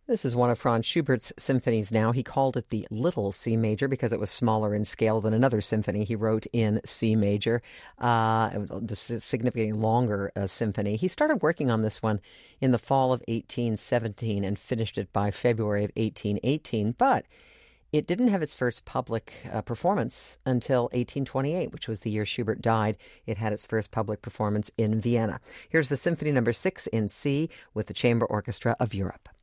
This is one of Franz Schubert's symphonies now. He called it the Little C Major because it was smaller in scale than another symphony he wrote in C Major, a significantly longer symphony. He started working on this one in the fall of 1817 and finished it by February of 1818, but it didn't have its first public performance until 1828, which was the year Schubert died. It had its first public performance in Vienna. Here's the Symphony No. 6 in C with the Chamber Orchestra of Europe.